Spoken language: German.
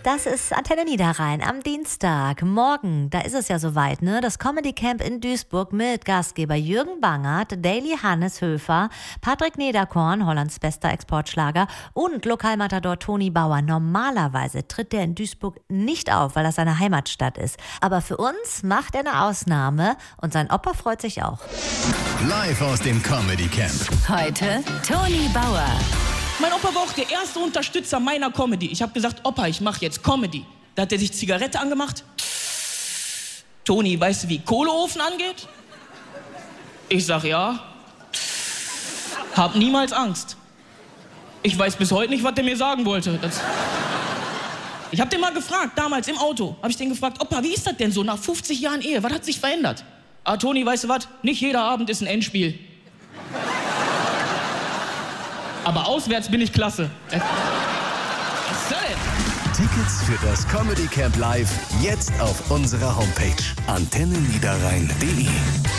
Das ist Antenne Niederrhein am Dienstag. Morgen, da ist es ja soweit, ne? Das Comedy Camp in Duisburg mit Gastgeber Jürgen Bangert, Daily Hannes Höfer, Patrick Nederkorn, Hollands bester Exportschlager und Lokalmatador Toni Bauer. Normalerweise tritt der in Duisburg nicht auf, weil das seine Heimatstadt ist. Aber für uns macht er eine Ausnahme und sein Opa freut sich auch. Live aus dem Comedy Camp. Heute Toni Bauer. Mein Opa war auch der erste Unterstützer meiner Comedy. Ich habe gesagt, Opa, ich mache jetzt Comedy. Da hat er sich Zigarette angemacht. Toni, weißt du, wie Kohleofen angeht? Ich sag ja. Hab niemals Angst. Ich weiß bis heute nicht, was der mir sagen wollte. Ich hab den mal gefragt, damals im Auto. Hab ich den gefragt, Opa, wie ist das denn so nach 50 Jahren Ehe? Was hat sich verändert? Ah, Toni, weißt du was? Nicht jeder Abend ist ein Endspiel. Aber auswärts bin ich klasse. Was soll denn? Tickets für das Comedy Camp Live jetzt auf unserer Homepage antenneniederrhein.de.